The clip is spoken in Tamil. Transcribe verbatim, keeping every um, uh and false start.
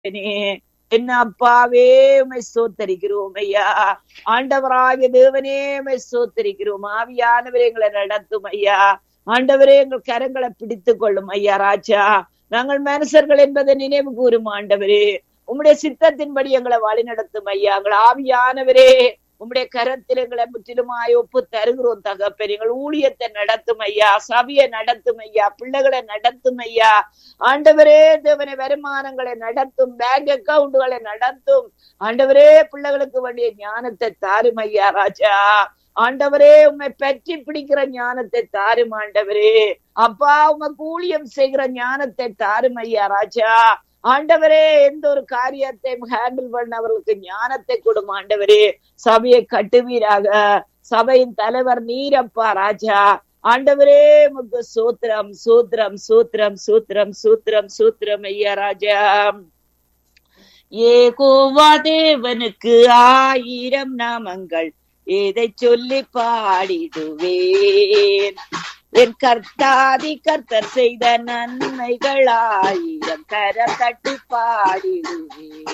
என்ன அப்பாவே உம்மை ஸ்தோத்தரிக்கிறோம் ஐயா. ஆண்டவராகிய தேவனே உம்மை ஸ்தோத்தரிக்கிறோம். ஆவியானவரே எங்களை நடத்தும் ஐயா. ஆண்டவரே எங்கள் கரங்களை பிடித்துக் கொள்ளும் ஐயா ராஜா. நாங்கள் மனுஷர்கள் என்பதை நினைவு கூறும் ஆண்டவரே. உம்முடைய சித்தத்தின்படி எங்களை வழி நடத்தும் ஐயா. எங்கள் ஆவியானவரே உம்முடைய கரத்தில் எங்களை முற்றிலுமாய் ஒப்பு தருகிறோம் தகப்பன். எங்கள் ஊழியத்தை நடத்தும் ஐயா, சபையை நடத்தும் ஐயா, பிள்ளைகளை நடத்தும் ஐயா. ஆண்டவரே தேவனை வருமானங்களை நடத்தும், பேங்க் அக்கவுண்டுகளை நடத்தும். ஆண்டவரே பிள்ளைகளுக்கு வேண்டிய ஞானத்தை தாரும் ஐயா ராஜா. ஆண்டவரே உம்மை பற்றி பிடிக்கிற ஞானத்தை தாரும் ஆண்டவரே. அப்பா உமக்கு ஊழியம் செய்கிற ஞானத்தை தாரும் ஐயா ராஜா. ஆண்டவரே எந்த ஒரு காரியத்தை ஹேண்டில் பண்ண அவர்களுக்கு ஞானத்தை கொடும் ஆண்டவரே. சபையை கட்டுவீராக. சபையின் தலைவர் நீரப்பா ராஜா. ஆண்டவரே உமக்கு சூத்திரம் சூத்திரம் சூத்திரம் சூத்திரம் சூத்திரம் சூத்திரம் ஐயா ராஜா. யெகோவா தேவனுக்கு ஆயிரம் நாமங்கள், இதை சொல்லி பாடிடுவேன். என் கர்த்தாதி கர்த்தர் செய்த நன்மைகள் ஆயிரம், கரம் தட்டி பாடிடுவேன்.